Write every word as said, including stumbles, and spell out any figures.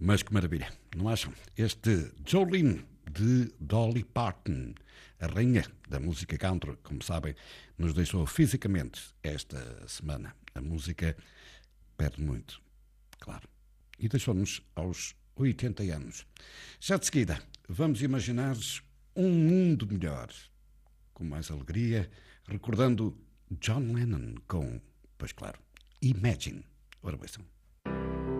Mas que maravilha, não acham? Este Jolene de Dolly Parton, a rainha da música country, como sabem, nos deixou fisicamente esta semana. A música perde muito, claro. E deixou-nos aos oitenta anos. Já de seguida, vamos imaginar um mundo melhor, com mais alegria, recordando John Lennon com, pois claro, Imagine. Ora, bem,